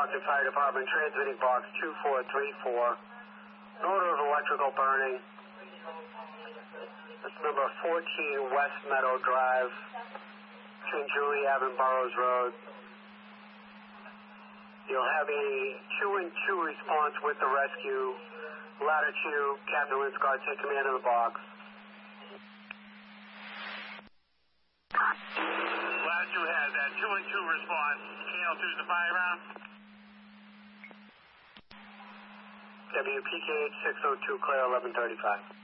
Brockton Fire Department, transmitting box 2434. An order of electrical burning. That's number 14 West Meadow Drive, between Julie Ave and Burroughs Road. You'll have a 2-2 response with the rescue. Ladder 2, Captain Linscott, take command of the box. Ladder 2 has that 2-2 response. KL2 is the fire round. WPKH 602, clear 1135.